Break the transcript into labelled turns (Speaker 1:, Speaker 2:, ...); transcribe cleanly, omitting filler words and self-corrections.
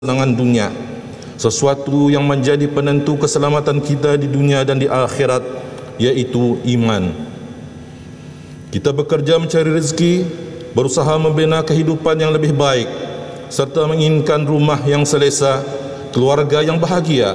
Speaker 1: kesenangan dunia, sesuatu yang menjadi penentu keselamatan kita di dunia dan di akhirat, yaitu iman. Kita bekerja mencari rezeki, berusaha membina kehidupan yang lebih baik, serta menginginkan rumah yang selesa, keluarga yang bahagia,